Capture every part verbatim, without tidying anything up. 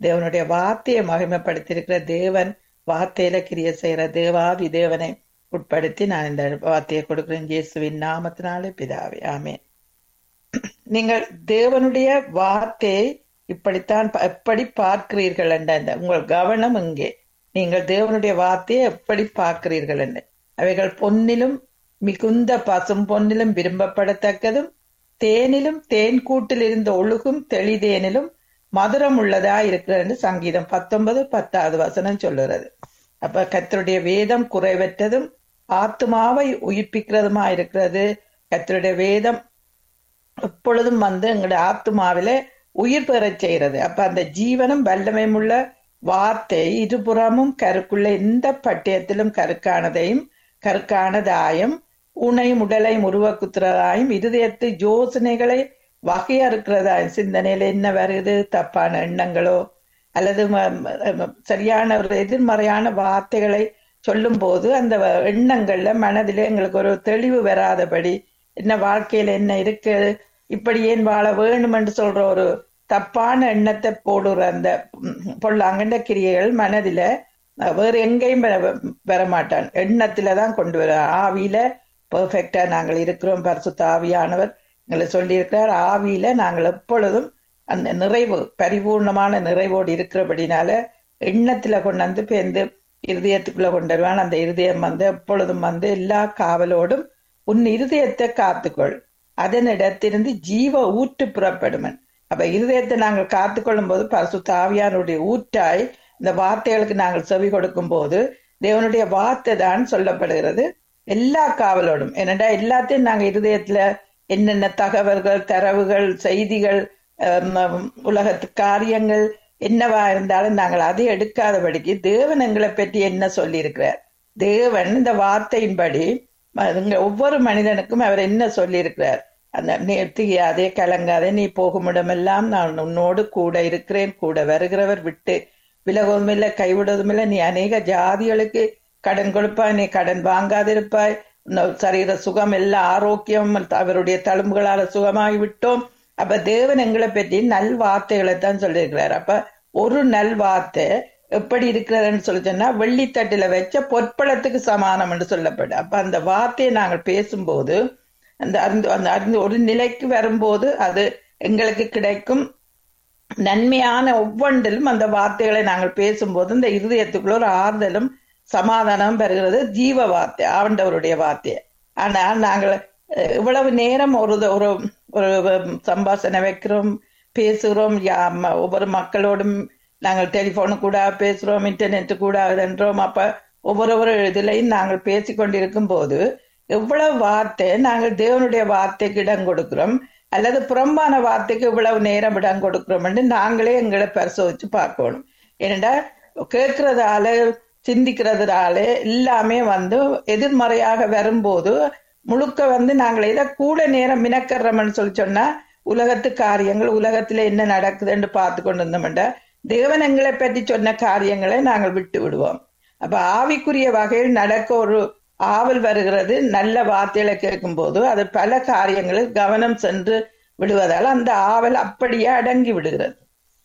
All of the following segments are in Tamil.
தேவனுடைய வார்த்தையை மகிமைப்படுத்தியிருக்கிற தேவன், வார்த்தையில கிரிய செய்யற தேவாதி தேவனை உட்படுத்தி நான் இந்த வார்த்தையை கொடுக்கிறேன் இயேசுவின் நாமத்தினாலே பிதாவே, ஆமென். நீங்கள் தேவனுடைய வார்த்தையை இப்படித்தான் எப்படி பார்க்கிறீர்கள் என்ற உங்கள் கவனம் இங்கே. நீங்கள் தேவனுடைய வார்த்தையை எப்படி பார்க்கிறீர்கள் என்று. அவைகள் பொன்னிலும் மிகுந்த பசும் பொன்னிலும் விரும்பப்படத்தக்கதும், தேனிலும் தேன் கூட்டில் இருந்து ஒழுகும் தெளிதேனிலும் மதுரம் உள்ளதா இருக்கிறது என்று சங்கீதம் பத்தொன்பது பத்தாவது வசனம் சொல்லுகிறது. அப்ப கர்த்தருடைய வேதம் குறைவற்றதும் ஆத்துமாவை உயிர்ப்பிக்கிறதுமா இருக்கிறது. கர்த்தருடைய வேதம் எப்பொழுதும் வந்து எங்களுடைய ஆத்துமாவில உயிர் பெறச் செய்கிறது. அப்ப அந்த ஜீவனும் வல்லமையும் உள்ள வார்த்தை இருபுறமும் கருக்குள்ள எந்த பட்டயத்திலும் கருக்கானதையும் கருக்கானதாயும் உனையும் உடலையும் உருவக்குத்துறதாயும் இருதயத்து யோசனைகளை வகையறுக்கிறதாயும், சிந்தனையில என்ன வருது, தப்பான எண்ணங்களோ அல்லது சரியான ஒரு எதிர்மறையான வார்த்தைகளை சொல்லும் போது அந்த எண்ணங்கள்ல மனதில எங்களுக்கு ஒரு தெளிவு வராதபடி, என்ன வாழ்க்கையில என்ன இருக்கு, இப்படி ஏன் வாழ வேணும் என்று சொல்ற ஒரு தப்பான எண்ணத்தை போடுற அந்த பொல்லாங்கண்ட கிரியைகள் மனதில வேறு எங்கேயும் வரமாட்டான், எண்ணத்துலதான் கொண்டு வர. ஆவியில பெர்ஃபெக்டா நாங்கள் இருக்கிறோம். பரிசுத்த ஆவியானவர் எங்களை சொல்லி இருக்கிறார், ஆவியில நாங்கள் எப்பொழுதும் அந்த நிறைவு பரிபூர்ணமான நிறைவோடு இருக்கிறபடினால எண்ணத்துல கொண்டு வந்து பேர்ந்து இருதயத்துக்குள்ள கொண்டு வருவான். அந்த இருதயம் வந்து எப்பொழுதும் வந்து எல்லா காவலோடும் உன் இருதயத்தை காத்துக்கொள், அதனிடத்திலிருந்து ஜீவ ஊற்று புறப்படுமன். அப்ப இருதயத்தை நாங்கள் காத்துக்கொள்ளும் போது பரிசுத்த ஆவியானுடைய ஊற்றாய் இந்த வார்த்தைகளுக்கு நாங்கள் செவி கொடுக்கும் போது தேவனுடைய வார்த்தை தான் சொல்லப்படுகிறது எல்லா காவலோடும். ஏனென்றா எல்லாத்தையும் நாங்க இருதயத்துல என்னென்ன தகவல்கள், தரவுகள், செய்திகள், உலகத்து காரியங்கள் என்னவா இருந்தாலும் நாங்கள் அதை எடுக்காதபடிக்கு தேவன் எங்களை பற்றி என்ன சொல்லி இருக்கிறார், தேவன் இந்த வார்த்தையின்படி ஒவ்வொரு மனிதனுக்கும் அவர் என்ன சொல்லி இருக்கிறார், அந்த நேர்த்தியாதே கலங்காதே, நீ போகும் இடமெல்லாம் நான் உன்னோடு கூட இருக்கிறேன், கூட வருகிறவர் விட்டு விலகுவதும் இல்லை கைவிடுவதும் இல்லை, நீ அநேக ஜாதிகளுக்கு கடன் கொடுப்பாய், நீ கடன் வாங்காதிருப்பாய், சரீர சுகம் எல்லாம் ஆரோக்கியம் அவருடைய தழும்புகளால சுகமாகி விட்டோம். அப்ப தேவன் எங்களை பற்றி நல் வார்த்தைகளை தான் சொல்லியிருக்கிறார். அப்ப ஒரு நல் வார்த்தை எப்படி இருக்கிறதுன்னு சொல்லி சொன்னா வெள்ளித்தட்டுல வச்ச பொற்பளத்துக்கு சமானம் என்று சொல்லப்படும். அப்ப அந்த வார்த்தையை நாங்கள் பேசும்போது அந்த அந்த அந்த ஒரு நிலைக்கு வரும்போது அது எங்களுக்கு கிடைக்கும் நன்மையான ஒவ்வொன்றிலும் அந்த வார்த்தைகளை நாங்கள் பேசும்போது இந்த இருதயத்துக்குள்ள ஒரு ஆறுதலும் சமாதானம் பெறுகிறது. ஜீவ வார்த்தை, ஆண்டவருடைய வார்த்தையை. ஆனால் நாங்கள் இவ்வளவு நேரம் ஒரு ஒரு ஒரு சம்பாஷணை வைக்கிறோம், பேசுகிறோம், ஒவ்வொரு மக்களோடும் நாங்கள் டெலிபோனு கூட பேசுறோம், இன்டர்நெட்டு கூட என்றோம். அப்ப ஒவ்வொரு இதுலையும் நாங்கள் பேசிக்கொண்டிருக்கும் போது எவ்வளவு வார்த்தை நாங்கள் தேவனுடைய வார்த்தைக்கு இடம் கொடுக்கிறோம் அல்லது புறம்பான வார்த்தைக்கு இவ்வளவு நேரம் இடம் கொடுக்கிறோம் என்று நாங்களே எங்களை பரிசோதிச்சு பார்க்கணும். ஏனென்றா கேட்கறதால சிந்திக்கிறதுனால எல்லாமே வந்து எதிர்மறையாக வரும்போது முழுக்க வந்து நாங்கள் இதை கூட நேரம் மினக்கறோம்னு சொல்லி சொன்னா உலகத்து காரியங்கள் உலகத்துல என்ன நடக்குதுன்னு பார்த்து கொண்டு இருந்தோம்டா தேவன் எங்களை பற்றி சொன்ன காரியங்களை நாங்கள் விட்டு விடுவோம். அப்ப ஆவிக்குரிய வகையில் நடக்க ஒரு ஆவல் வருகிறது. நல்ல வார்த்தைகளை கேட்கும் போது அது பல காரியங்களில் கவனம் சென்று விடுவதால் அந்த ஆவல் அப்படியே அடங்கி விடுகிறது.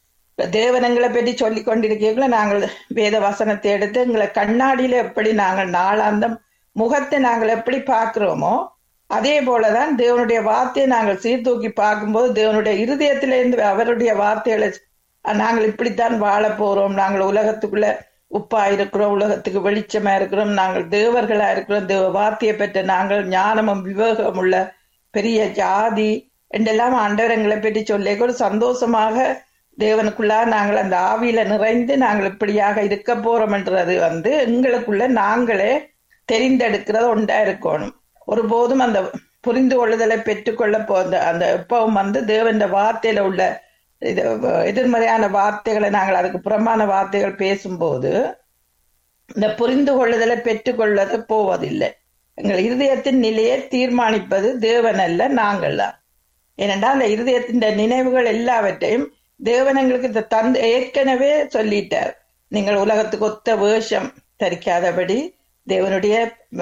தேவன் எங்களை பற்றி சொல்லிக் கொண்டிருக்கீங்களா, நாங்கள் வேத வசனத்தை எடுத்து எங்களை கண்ணாடியில எப்படி நாங்கள் நாளாந்தம் முகத்தை நாங்கள் எப்படி பார்க்கிறோமோ அதே போலதான் தேவனுடைய வார்த்தையை நாங்கள் சீர்தூக்கி பார்க்கும்போது தேவனுடைய இருதயத்திலிருந்து அவருடைய வார்த்தைகளை நாங்கள் இப்படித்தான் வாழ போறோம், நாங்கள் உலகத்துக்குள்ள உப்பா இருக்கிறோம், உலகத்துக்கு வெளிச்சமா இருக்கிறோம், நாங்கள் தேவர்களா இருக்கிறோம், தேவ வார்த்தையை பெற்ற நாங்கள் ஞானமும் விவேகம் உள்ள பெரிய ஜாதி என்றெல்லாம் ஆண்டவர் எங்களை பற்றி சொல்லி ஒரு சந்தோஷமாக தேவனுக்குள்ளா நாங்கள் அந்த ஆவியில நிறைந்து நாங்கள் இப்படியாக இருக்க போறோம் என்றது வந்து எங்களுக்குள்ள நாங்களே தெரிந்தெடுக்கிறது ஒன்றா இருக்கணும். ஒருபோதும் அந்த புரிந்து கொள்ளுதலை பெற்றுக்கொள்ள போந்த அந்த எப்பவும் வந்து தேவன் வார்த்தையில உள்ள இது எதிர்மறையான வார்த்தைகளை நாங்கள் அதுக்கு புறமான வார்த்தைகள் பேசும்போது இந்த புரிந்து கொள்ளுதலை பெற்றுக்கொள்வது போவதில்லை. எங்கள் இருதயத்தின் நிலையை தீர்மானிப்பது தேவன் அல்ல, நாங்கள் தான். ஏனென்றால் அந்த இருதயத்தின் நினைவுகள் எல்லாவற்றையும் தேவன் எங்களுக்கு இந்த தந்து ஏற்கனவே சொல்லிட்டார். நீங்கள் உலகத்துக்கு ஒத்த வேஷம் தரிக்காதபடி தேவனுடைய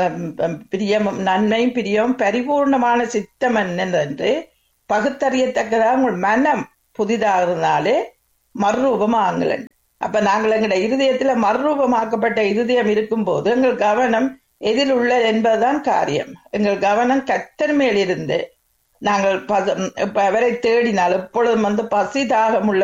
பிரியம் நன்மையும் பிரியம் பரிபூர்ணமான சித்தம் என்னென்று பகுத்தறியத்தக்கதாக உங்கள் மனம் புதிதாகிறதுனாலே மறுரூபமாங்களன். அப்ப நாங்கள் எங்கட இருதயத்துல மறுரூபமாக்கப்பட்ட இருதயம் இருக்கும் போது எங்கள் கவனம் எதில் உள்ள என்பதுதான் காரியம். எங்கள் கவனம் கர்த்தர் மேல் இருந்து நாங்கள் பத- இப்ப அவரை தேடினால் எப்பொழுதும் வந்து பசி தாகம் உள்ள